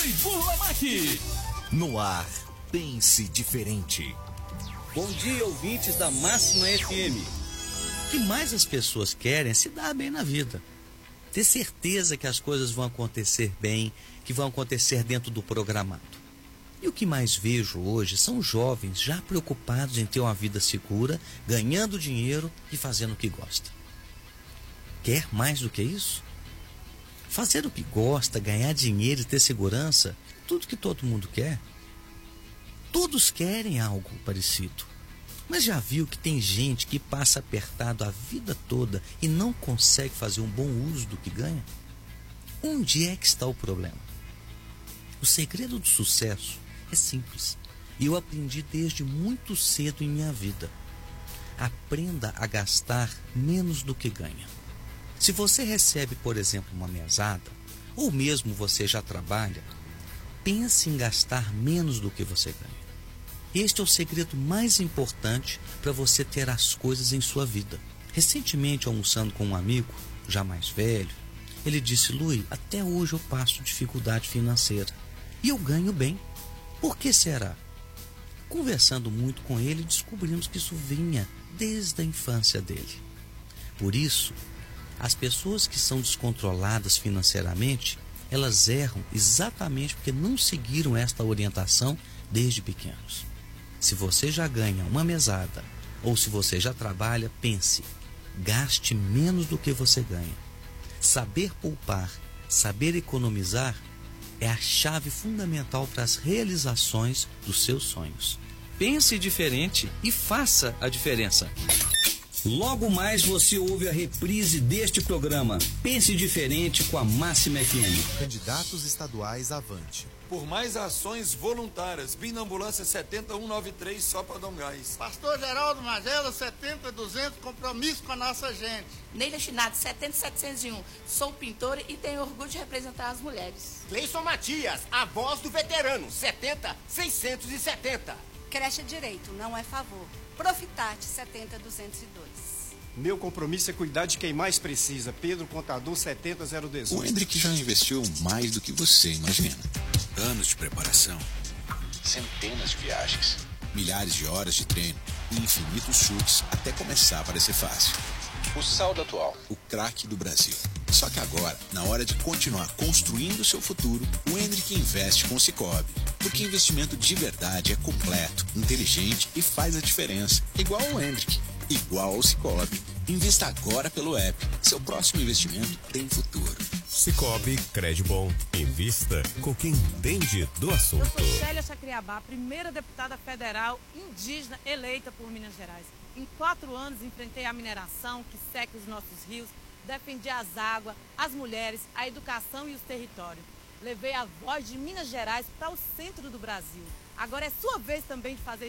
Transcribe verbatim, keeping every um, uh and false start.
Flui Burlamac. No ar, pense diferente. Bom dia, ouvintes da Máxima F M. O que mais as pessoas querem é se dar bem na vida. Ter certeza que as coisas vão acontecer bem, que vão acontecer dentro do programado. E o que mais vejo hoje são jovens já preocupados em ter uma vida segura, ganhando dinheiro e fazendo o que gosta. Quer mais do que isso? Fazer o que gosta, ganhar dinheiro e ter segurança, tudo que todo mundo quer. Todos querem algo parecido. Mas já viu que tem gente que passa apertado a vida toda e não consegue fazer um bom uso do que ganha? Onde é que está o problema? O segredo do sucesso é simples. E eu aprendi desde muito cedo em minha vida. Aprenda a gastar menos do que ganha. Se você recebe, por exemplo, uma mesada, ou mesmo você já trabalha, pense em gastar menos do que você ganha. Este é o segredo mais importante para você ter as coisas em sua vida. Recentemente, almoçando com um amigo, já mais velho, ele disse: Lui, até hoje eu passo dificuldade financeira e eu ganho bem. Por que será? Conversando muito com ele, descobrimos que isso vinha desde a infância dele. Por isso, as pessoas que são descontroladas financeiramente, elas erram exatamente porque não seguiram esta orientação desde pequenos. Se você já ganha uma mesada, ou se você já trabalha, pense, gaste menos do que você ganha. Saber poupar, saber economizar, é a chave fundamental para as realizações dos seus sonhos. Pense diferente e faça a diferença. Logo mais você ouve a reprise deste programa. Pense diferente com a Máxima F M. Candidatos estaduais avante. Por mais ações voluntárias, vim na ambulância setenta um nove três só para dar um gás. Pastor Geraldo Magela, setenta duzentos, compromisso com a nossa gente. Neila Chinato, setenta setecentos e um, sou pintora e tenho orgulho de representar as mulheres. Cleison Matias, a voz do veterano, setenta seiscentos e setenta. Creche Direito, não é favor. Profitate, setenta duzentos e dois. Meu compromisso é cuidar de quem mais precisa. Pedro Contador, setenta zero dezoito. O Hendrick já investiu mais do que você imagina. Anos de preparação, centenas de viagens, milhares de horas de treino e infinitos chutes até começar a parecer fácil. O saldo atual, o craque do Brasil. Só que agora, na hora de continuar construindo o seu futuro, o Hendrick investe com o Sicoob. Porque investimento de verdade é completo, inteligente e faz a diferença. Igual o Hendrick, igual ao Sicoob. Invista agora pelo app. Seu próximo investimento tem futuro. Sicoob, crédito bom. Invista com quem entende do assunto. Eu sou Célia Chacriabá, primeira deputada federal indígena eleita por Minas Gerais. Em quatro anos enfrentei a mineração que seca os nossos rios, defendi as águas, as mulheres, a educação e os territórios. Levei a voz de Minas Gerais para o centro do Brasil. Agora é sua vez também de fazer